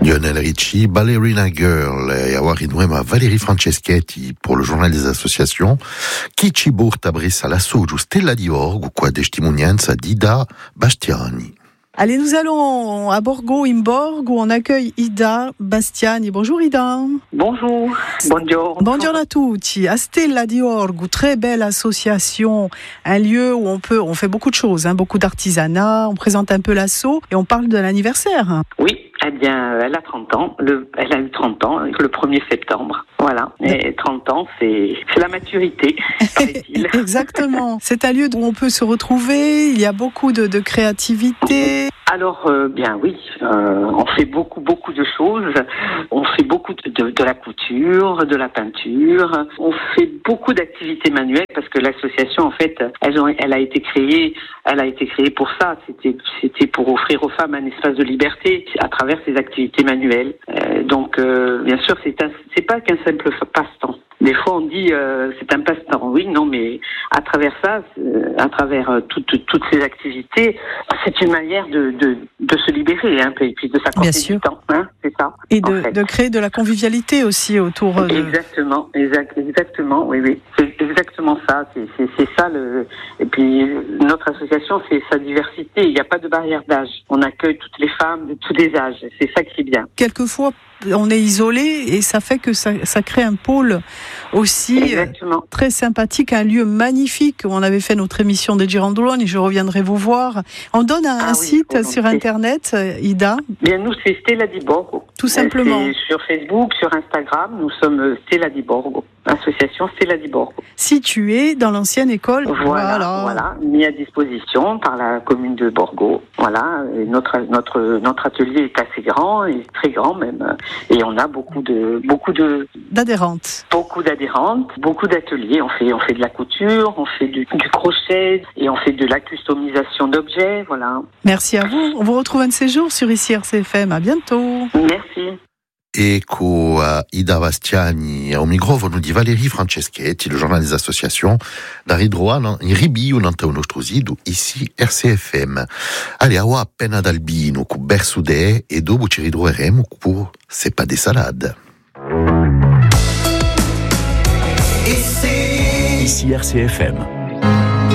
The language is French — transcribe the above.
Lionel Richie, Ballerina Girl, e avoir insieme a Valérie Franceschetti pour le journal des associations, chi ci porta brissa la soju Stella di Borgo, qua testimonianza di Ida Bastiani. Allez, nous allons à Borgo, in Borgo, où on accueille Ida Bastiani. Bonjour Ida. Bonjour, buongiorno. Buongiorno a tutti. A Stella di Borgo, très belle association, un lieu où on fait beaucoup de choses, beaucoup d'artisanat, on présente un peu l'asso et on parle de l'anniversaire. Oui. Eh bien, elle a 30 ans. Elle a eu 30 ans le 1er septembre. Voilà. Et 30 ans, c'est la maturité, paraît-il. Exactement. C'est un lieu où on peut se retrouver. Il y a beaucoup de créativité. Alors, bien oui, on fait beaucoup de choses. On fait beaucoup de la couture, de la peinture. On fait beaucoup d'activités manuelles parce que l'association, en fait, elle a été créée pour ça. C'était pour offrir aux femmes un espace de liberté à travers ces activités manuelles. Donc, bien sûr, c'est pas qu'un simple passe-temps. Des fois, on dit c'est un passe-temps. Oui, non, mais à travers ça, à travers toutes ces activités, c'est une manière de se libérer, et puis de s'accorder du temps. C'est ça. Et de créer de la convivialité aussi autour de... Exactement, oui. C'est exactement ça. C'est ça Et puis, notre association, c'est sa diversité. Il n'y a pas de barrière d'âge. On accueille toutes les femmes de tous les âges. C'est ça qui est bien. Quelquefois, on est isolé et ça fait que ça crée un pôle aussi très sympathique, un lieu magnifique où on avait fait notre émission des Girandolone et je reviendrai vous voir. On donne un site sur Internet, Ida. Bien, nous, c'est Stella di Borgo. Tout simplement. C'est sur Facebook, sur Instagram, nous sommes Stella di Borgo. Association Stella di Borgo. Située dans l'ancienne école. Voilà, mis à disposition par la commune de Borgo. Voilà, et notre atelier est assez grand, et très grand même, et on a beaucoup d'adhérentes. Beaucoup d'ateliers. On fait de la couture, on fait du crochet, et on fait de la customisation d'objets, voilà. Merci à vous. On vous retrouve un de ces jours sur ICI RCFM. À bientôt. Merci. Ecco Ida Bastiani au microfono di Valérie Franceschetti, le journal des associations, da ridroa in ribio nanta uno strosido ici RCFM. Allez, awa appena d'Albino cu Bersudè e dopo ci ridroeremo pour C'est pas des salades. Ici RCFM.